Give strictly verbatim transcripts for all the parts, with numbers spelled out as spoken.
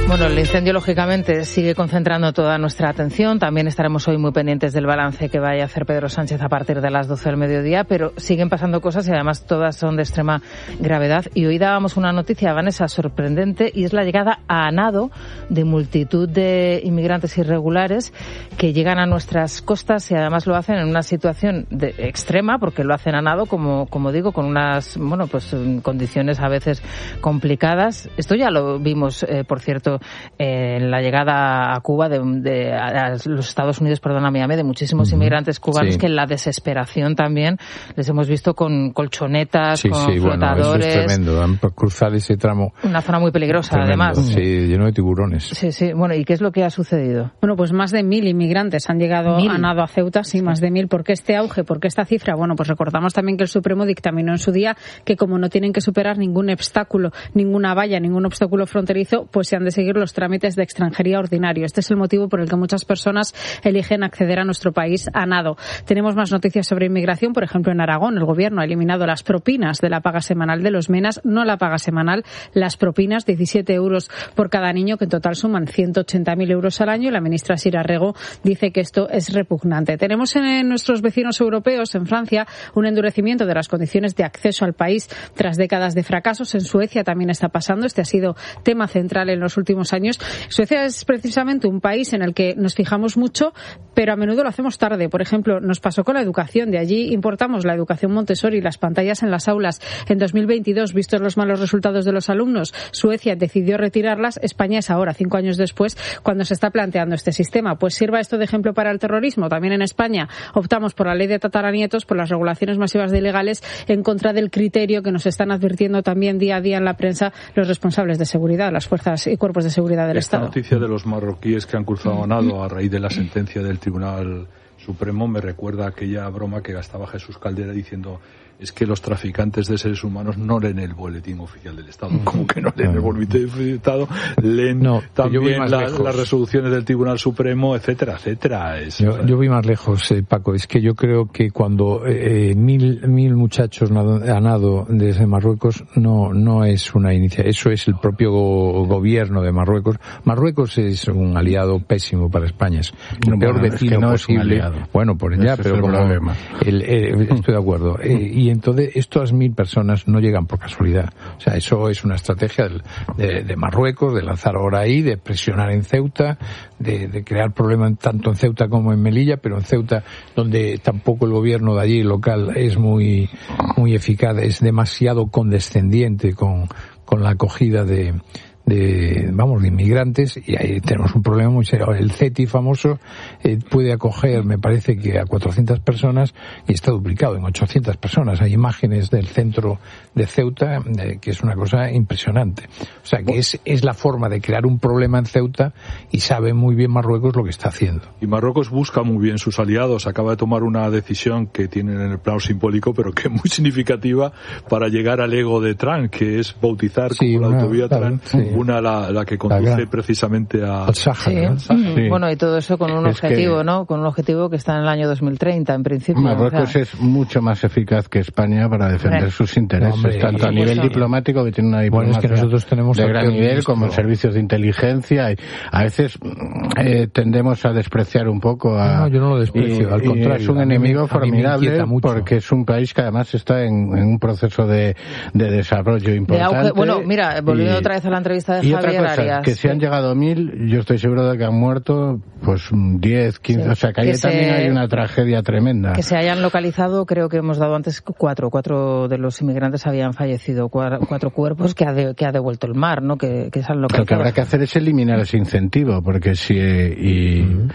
Bueno, el incendio, lógicamente, sigue concentrando toda nuestra atención. También estaremos hoy muy pendientes del balance que vaya a hacer Pedro Sánchez a partir de las doce del mediodía, pero siguen pasando cosas y además todas son de extrema gravedad. Y hoy dábamos una noticia, Vanessa, sorprendente, y es la llegada a nado de multitud de inmigrantes irregulares que llegan a nuestras costas y además lo hacen en una situación de extrema, porque lo hacen a nado, como, como digo, con unas, bueno, pues condiciones a veces complicadas. Esto ya lo vimos, eh, por cierto, Eh, en la llegada a Cuba de, de a los Estados Unidos, perdón, a Miami, de muchísimos uh-huh. inmigrantes cubanos sí. que en la desesperación también les hemos visto con colchonetas, sí, con sí, flotadores. Bueno, eso es tremendo, han cruzar ese tramo. Una zona muy peligrosa, tremendo, además. Sí, lleno de tiburones. Sí, sí. Bueno, ¿y qué es lo que ha sucedido? Bueno, pues más de mil inmigrantes han llegado ¿Mil? a nado a Ceuta, sí, sí, más de mil. ¿Por qué este auge? ¿Por qué esta cifra? Bueno, pues recordamos también que el Supremo dictaminó en su día que como no tienen que superar ningún obstáculo, ninguna valla, ningún obstáculo fronterizo, pues se han de seguir los trámites de extranjería ordinario. Este es el motivo por el que muchas personas eligen acceder a nuestro país a nado. Tenemos más noticias sobre inmigración. Por ejemplo, en Aragón el gobierno ha eliminado las propinas de la paga semanal de los MENAs, no la paga semanal, las propinas, diecisiete euros por cada niño, que en total suman ciento ochenta mil euros al año. La ministra Sira Rego dice que esto es repugnante. Tenemos en nuestros vecinos europeos, en Francia, un endurecimiento de las condiciones de acceso al país tras décadas de fracasos. En Suecia también está pasando. Este ha sido tema central en los últimos años. Suecia es precisamente un país en el que nos fijamos mucho, pero a menudo lo hacemos tarde. Por ejemplo, nos pasó con la educación. De allí importamos la educación Montessori, las pantallas en las aulas. En dos mil veintidós, vistos los malos resultados de los alumnos, Suecia decidió retirarlas. España es ahora, cinco años después, cuando se está planteando este sistema. Pues sirva esto de ejemplo para el terrorismo. También en España optamos por la ley de tataranietos, por las regulaciones masivas de ilegales, en contra del criterio que nos están advirtiendo también día a día en la prensa los responsables de seguridad, las fuerzas y cuerpos de seguridad del Esta Estado. La noticia de los marroquíes que han cruzado a nado a raíz de la sentencia del Tribunal Supremo me recuerda a aquella broma que gastaba Jesús Caldera diciendo: es que los traficantes de seres humanos no leen el boletín oficial del Estado. ¿Cómo que no leen el boletín oficial del Estado? Leen no, también la, las resoluciones del Tribunal Supremo, etcétera, etcétera. Es, yo, yo voy más lejos, eh, Paco. Es que yo creo que cuando eh, mil mil muchachos nado, a nado desde Marruecos no no es una iniciativa. Eso es el propio go, gobierno de Marruecos. Marruecos es un aliado pésimo para España. Es el no, peor bueno, vecino es que no posible. Es bueno, por ya, pero como el, el, estoy de acuerdo. Eh, y Y entonces estas mil personas no llegan por casualidad. O sea, eso es una estrategia de, de Marruecos, de lanzar ahora ahí, de presionar en Ceuta, de, de crear problemas tanto en Ceuta como en Melilla, pero en Ceuta, donde tampoco el gobierno de allí local es muy, muy eficaz, es demasiado condescendiente con, con la acogida de, de, vamos, de inmigrantes, y ahí tenemos un problema muy serio. El CETI famoso eh, puede acoger, me parece que a cuatrocientas personas, y está duplicado en ochocientas personas. Hay imágenes del centro de Ceuta, eh, que es una cosa impresionante. O sea, que es, es la forma de crear un problema en Ceuta, y sabe muy bien Marruecos lo que está haciendo. Y Marruecos busca muy bien sus aliados. Acaba de tomar una decisión que tienen en el plano simbólico, pero que es muy significativa para llegar al ego de Trump, que es bautizar sí, como una, la autovía claro, Trump, sí. una la, la que conduce la precisamente a, al Sáhara. Sí. Sí. Bueno, y todo eso con un es objetivo, que, ¿no? Con un objetivo que está en el año dos mil treinta, en principio. Marruecos o sea, es mucho más eficaz que España para defender hombre, sus intereses, hombre, tanto a nivel diplomático, que tiene una diplomacia bueno, es que nosotros tenemos de gran nivel, como en servicios de inteligencia. Y a veces eh, tendemos a despreciar un poco a... No, yo no lo desprecio, y, al contrario. Es un enemigo formidable porque es un país que además está en, en un proceso de, de desarrollo importante. De auge, bueno, mira, volviendo y, otra vez a la entrevista de y Javier otra cosa, Arias. Que si han llegado mil, yo estoy seguro de que han muerto pues diez, quince, sí, o sea que ahí que también se, hay una tragedia tremenda. Que se hayan localizado, creo que hemos dado antes cuatro, cuatro de los inmigrantes habían fallecido, cuatro, cuatro cuerpos que ha, de, que ha devuelto el mar, ¿no? Que, que se han localizado. Lo que habrá que hacer es eliminar ese incentivo, porque si y, uh-huh.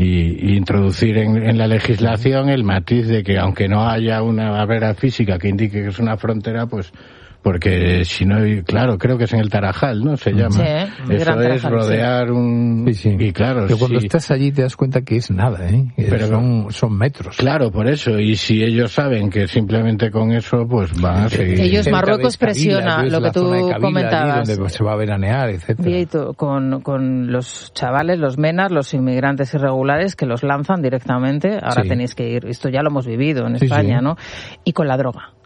y, y introducir en, en la legislación el matiz de que aunque no haya una barrera física que indique que es una frontera, pues porque si no, claro, creo que es en el Tarajal, ¿no? Se llama. Sí, eso Tarajal, es rodear sí. un... Sí, sí. Y claro, pero cuando sí. estás allí te das cuenta que es nada, ¿eh? Pero son, son metros. Claro, por eso. Y si ellos saben que simplemente con eso, pues van a seguir. Ellos, Marruecos presiona, lo que tú Kabila, comentabas. Allí donde se va a veranear, etcétera. Con, con los chavales, los menas, los inmigrantes irregulares que los lanzan directamente. Ahora sí. tenéis que ir. Esto ya lo hemos vivido en sí, España, sí. ¿no? Y con la droga.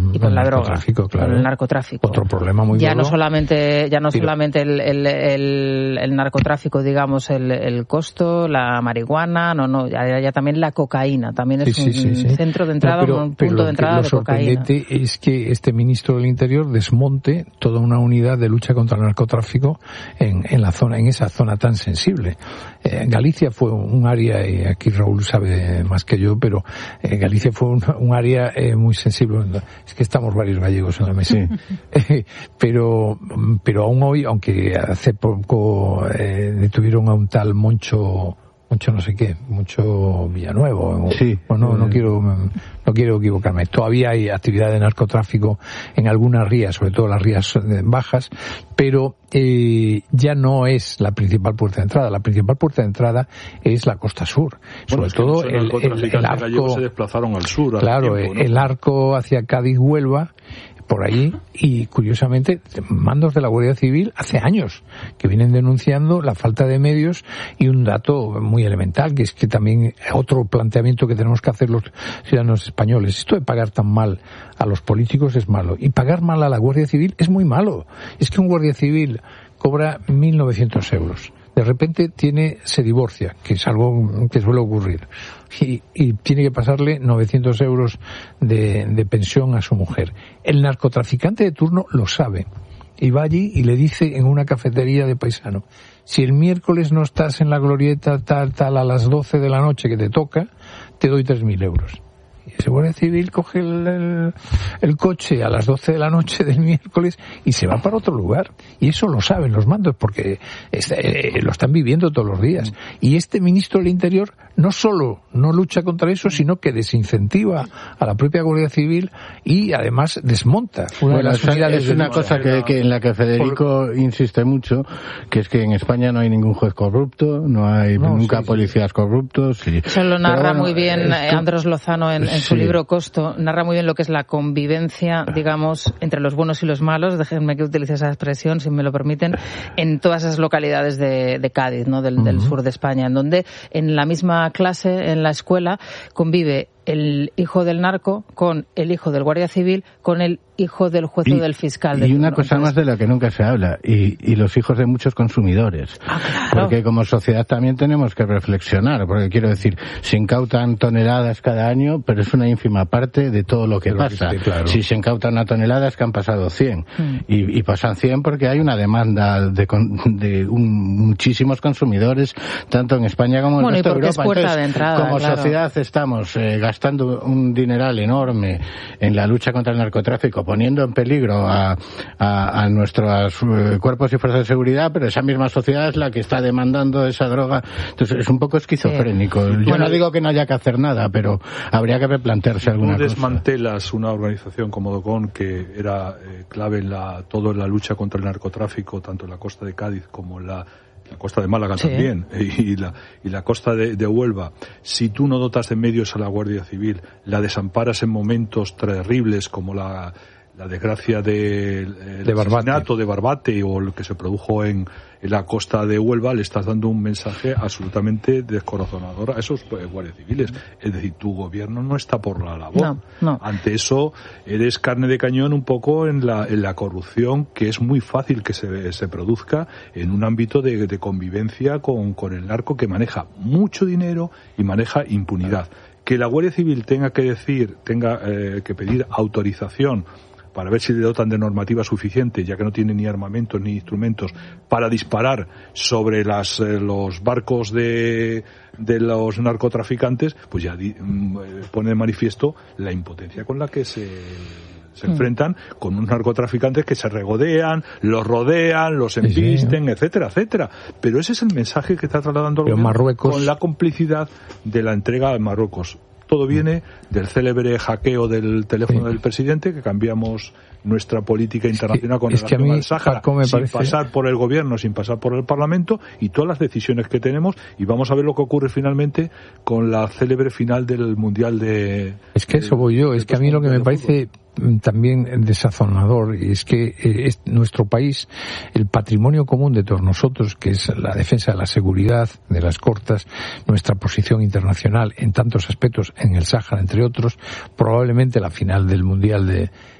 y con la droga, claro. con el narcotráfico. Otro problema muy ya duro. no solamente ya no Tiro. solamente el, el, el, el narcotráfico, digamos, el, el costo, la marihuana, no, no, ya, ya también la cocaína, también es sí, un sí, sí, sí. centro de entrada, no, pero, un punto de entrada de cocaína. Lo sorprendente es que este ministro del Interior desmonte toda una unidad de lucha contra el narcotráfico en, en la zona, en esa zona tan sensible. Eh, Galicia fue un área, y aquí Raúl sabe más que yo, pero eh, Galicia fue un, un área eh, muy sensible. Es que estamos varios gallegos en la mesa. Sí. pero, pero aún hoy, aunque hace poco eh, detuvieron a un tal Moncho, Moncho no sé qué, Moncho Villanuevo. Sí. O, no, no quiero, no quiero equivocarme. Todavía hay actividad de narcotráfico en algunas rías, sobre todo las rías bajas, pero eh, ya no es la principal puerta de entrada. La principal puerta de entrada es la costa sur. Bueno, sobre es que todo el, el, el arco. Se desplazaron al sur. Claro, tiempo, ¿no? El arco hacia Cádiz-Huelva, por allí, y curiosamente mandos de la Guardia Civil hace años que vienen denunciando la falta de medios, y un dato muy elemental, que es que también otro planteamiento que tenemos que hacer los ciudadanos españoles: esto de pagar tan mal a los políticos es malo, y pagar mal a la Guardia Civil es muy malo. Es que un Guardia Civil cobra mil novecientos euros. De repente tiene, se divorcia, que es algo que suele ocurrir, y, y tiene que pasarle novecientos euros de, de pensión a su mujer. El narcotraficante de turno lo sabe, y va allí y le dice en una cafetería de paisano: si el miércoles no estás en la glorieta tal, tal, a las doce de la noche que te toca, te doy tres mil euros. Y ese Guardia Civil coge el, el, el coche a las doce de la noche del miércoles y se va para otro lugar. Y eso lo saben los mandos, porque es, eh, lo están viviendo todos los días. Y este ministro del Interior no solo no lucha contra eso, sino que desincentiva a la propia Guardia Civil y además desmonta una bueno, de las esa, unidades. es una cosa que, que en la que Federico Por... insiste mucho, que es que en España no hay ningún juez corrupto, no hay no, nunca sí, policías sí. corruptos. Y... Eso lo narra bueno, muy bien esto... Andrés Lozano en, en su sí. libro Costo, narra muy bien lo que es la convivencia, digamos, entre los buenos y los malos, déjenme que utilice esa expresión, si me lo permiten, en todas esas localidades de, de Cádiz, ¿no? Del, uh-huh. del sur de España, en donde en la misma clase, en la escuela, convive el hijo del narco con el hijo del guardia civil, con el hijo del juez o del fiscal. Y una cosa Entonces, más de la que nunca se habla, y, y los hijos de muchos consumidores. Ah, claro. Porque como sociedad también tenemos que reflexionar, porque quiero decir, se incautan toneladas cada año, pero es una ínfima parte de todo lo que pero pasa. Que sí, claro. Si se incautan una tonelada es que han pasado cien. Mm. Y, y pasan cien porque hay una demanda de, de un, muchísimos consumidores, tanto en España como en bueno, el resto de Europa. Entonces, de entrada, como claro. sociedad estamos eh, gastando un dineral enorme en la lucha contra el narcotráfico, poniendo en peligro a, a, a nuestros uh, cuerpos y fuerzas de seguridad, pero esa misma sociedad es la que está demandando esa droga. Entonces es un poco esquizofrénico. Sí. Yo bueno, no digo que no haya que hacer nada, pero habría que replantearse alguna cosa. Tú desmantelas una organización como DOCON, que era eh, clave en la, todo en la lucha contra el narcotráfico, tanto en la costa de Cádiz como en la la costa de Málaga sí. también, y la, y la costa de, de Huelva. Si tú no dotas de medios a la Guardia Civil, la desamparas en momentos terribles como la, la desgracia del de, de asesinato de Barbate o lo que se produjo en, en la costa de Huelva, le estás dando un mensaje absolutamente descorazonador a esos guardias civiles. Es decir, tu gobierno no está por la labor. No, no. Ante eso, eres carne de cañón un poco en la, en la corrupción, que es muy fácil que se, se produzca en un ámbito de, de convivencia con, con el narco, que maneja mucho dinero y maneja impunidad. Que la Guardia Civil tenga que decir, tenga eh, que pedir autorización para ver si le dotan de normativa suficiente, ya que no tiene ni armamentos ni instrumentos para disparar sobre las, eh, los barcos de, de los narcotraficantes, pues ya di, pone de manifiesto la impotencia con la que se, se mm. enfrentan con unos narcotraficantes que se regodean, los rodean, los embisten, sí, sí. etcétera, etcétera. Pero ese es el mensaje que está trasladando el gobierno Marruecos... con la complicidad de la entrega a Marruecos. Todo viene del célebre hackeo del teléfono sí. del presidente, que cambiamos nuestra política internacional con es que, relación es al Sáhara, sin parece... pasar por el gobierno, sin pasar por el Parlamento, y todas las decisiones que tenemos, y vamos a ver lo que ocurre finalmente con la célebre final del Mundial de... Es que eso voy yo, es que a mí lo que me parece también desazonador, y es que eh, es nuestro país, el patrimonio común de todos nosotros, que es la defensa de la seguridad de las costas, nuestra posición internacional en tantos aspectos, en el Sáhara, entre otros, probablemente la final del Mundial de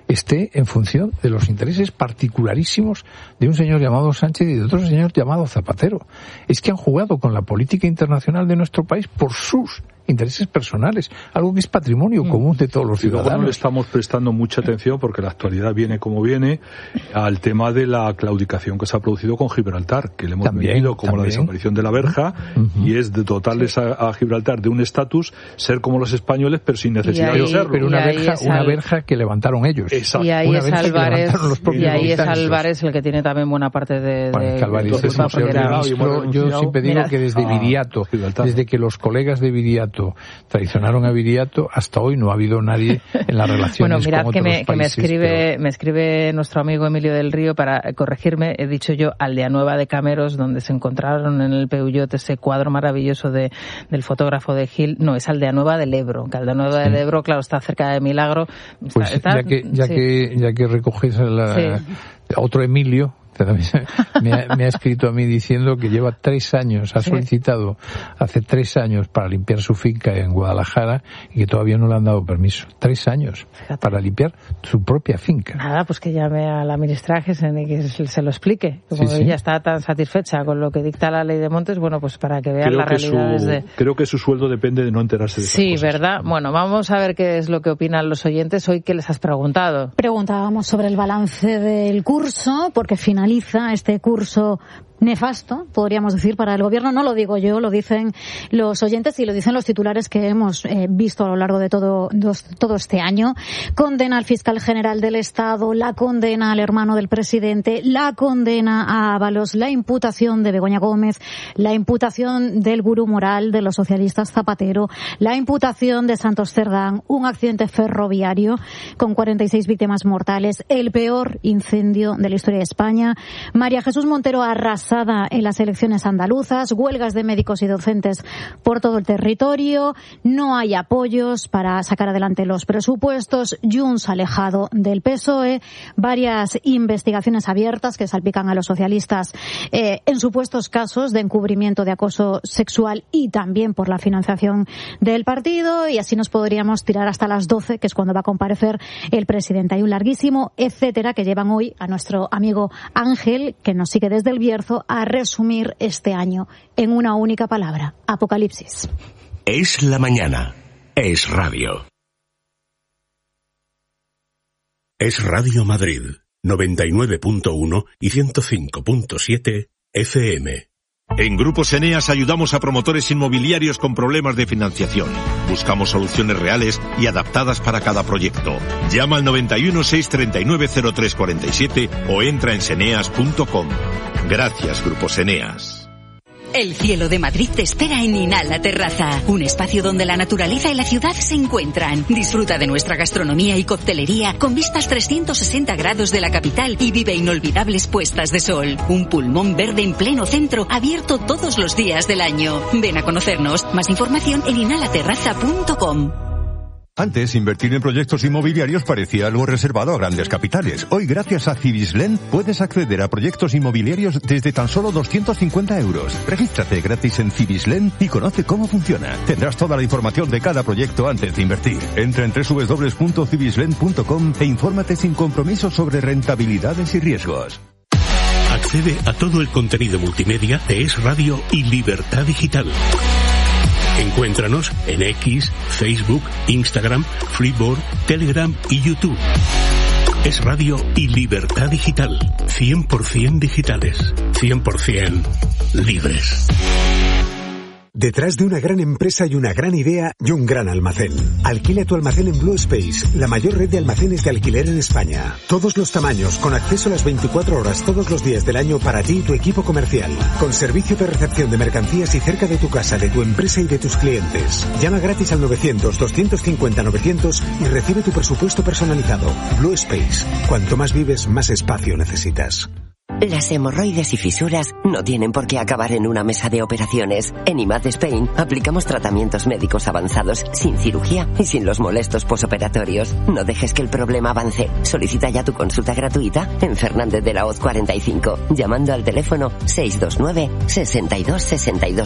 esté en función de los intereses particularísimos de un señor llamado Sánchez y de otro señor llamado Zapatero. Es que han jugado con la política internacional de nuestro país por sus intereses personales, algo que es patrimonio mm. común de todos los ciudadanos. Y luego no le estamos prestando mucha atención, porque la actualidad viene como viene, al tema de la claudicación que se ha producido con Gibraltar, que le hemos también, vendido como también. la desaparición de la verja, uh-huh. y es de dotarles sí. a, a Gibraltar de un estatus, ser como los españoles, pero sin necesidad ahí, de serlo. Pero una verja, es una al... verja que levantaron ellos. Exacto. Y ahí una es Álvarez, y ahí es Álvarez el que tiene también buena parte de... Bueno, de, Álvarez, de culpa, porque era... ministro, yo siempre digo Mira, que desde Viriato, desde que los colegas de Viriato traicionaron a Viriato, hasta hoy no ha habido nadie en las relaciones bueno, mirad con que otros me, países. Que me escribe, pero... me escribe nuestro amigo Emilio del Río para corregirme. He dicho yo Aldeanueva de Cameros, donde se encontraron en el Peugeot ese cuadro maravilloso de, del fotógrafo de Gil. No, es Aldeanueva del Ebro. Que Aldeanueva sí. del Ebro, claro, está cerca de Milagro. Está, pues está, ya que, ya sí. que, ya que recoges la, sí. otro Emilio, me ha, me ha escrito a mí diciendo que lleva tres años, ha solicitado hace tres años para limpiar su finca en Guadalajara y que todavía no le han dado permiso. Tres años Fíjate. para limpiar su propia finca. Nada, pues que llame a la ministra Gesen y que se, se lo explique. Como sí, ella sí. está tan satisfecha con lo que dicta la ley de montes, bueno, pues para que vean las realidades su, de... Creo que su sueldo depende de no enterarse de esas Sí, cosas. ¿verdad? Bueno, vamos a ver qué es lo que opinan los oyentes. Hoy, ¿qué les has preguntado? Preguntábamos sobre el balance del curso, porque finaliza este curso nefasto, podríamos decir, para el gobierno. No lo digo yo, lo dicen los oyentes y lo dicen los titulares que hemos eh, visto a lo largo de todo, dos, todo este año. Condena al fiscal general del Estado, la condena al hermano del presidente, la condena a Ábalos, la imputación de Begoña Gómez, la imputación del gurú moral de los socialistas Zapatero, la imputación de Santos Cerdán, un accidente ferroviario con cuarenta y seis víctimas mortales, el peor incendio de la historia de España, María Jesús Montero arrasa en las elecciones andaluzas, huelgas de médicos y docentes por todo el territorio, no hay apoyos para sacar adelante los presupuestos, Junts alejado del P S O E, varias investigaciones abiertas que salpican a los socialistas eh, en supuestos casos de encubrimiento de acoso sexual y también por la financiación del partido, y así nos podríamos tirar hasta las doce, que es cuando va a comparecer el presidente. Hay un larguísimo etcétera que llevan hoy a nuestro amigo Ángel, que nos sigue desde el Bierzo, a resumir este año en una única palabra: apocalipsis. Es la mañana. Es radio. Es Radio Madrid, noventa y nueve punto uno y ciento cinco punto siete F M. En Grupos Eneas ayudamos a promotores inmobiliarios con problemas de financiación. Buscamos soluciones reales y adaptadas para cada proyecto. Llama al noventa y uno, seiscientos treinta y nueve, cero tres cuarenta y siete o entra en seneas punto com. Gracias, Grupos Eneas. El cielo de Madrid te espera en Inhala Terraza, un espacio donde la naturaleza y la ciudad se encuentran. Disfruta de nuestra gastronomía y coctelería con vistas trescientos sesenta grados de la capital y vive inolvidables puestas de sol. Un pulmón verde en pleno centro, abierto todos los días del año. Ven a conocernos. Más información en inhala terraza punto com. Antes, invertir en proyectos inmobiliarios parecía algo reservado a grandes capitales. Hoy, gracias a Cibislen, puedes acceder a proyectos inmobiliarios desde tan solo doscientos cincuenta euros. Regístrate gratis en Cibislen y conoce cómo funciona. Tendrás toda la información de cada proyecto antes de invertir. Entra en doble u doble u doble u punto cibislen punto com e infórmate sin compromiso sobre rentabilidades y riesgos. Accede a todo el contenido multimedia de Es Radio y Libertad Digital. Encuéntranos en X, Facebook, Instagram, Freeboard, Telegram y YouTube. Es Radio y Libertad Digital. cien por ciento digitales. cien por ciento libres. Detrás de una gran empresa y una gran idea y un gran almacén. Alquila tu almacén en Blue Space, la mayor red de almacenes de alquiler en España. Todos los tamaños, con acceso a las veinticuatro horas todos los días del año para ti y tu equipo comercial. Con servicio de recepción de mercancías y cerca de tu casa, de tu empresa y de tus clientes. Llama gratis al novecientos, doscientos cincuenta, novecientos y recibe tu presupuesto personalizado. Blue Space. Cuanto más vives, más espacio necesitas. Las hemorroides y fisuras no tienen por qué acabar en una mesa de operaciones. En I M A D Spain aplicamos tratamientos médicos avanzados, sin cirugía y sin los molestos posoperatorios. No dejes que el problema avance. Solicita ya tu consulta gratuita en Fernández de la Hoz cuarenta y cinco, llamando al teléfono seiscientos veintinueve, sesenta y dos sesenta y dos.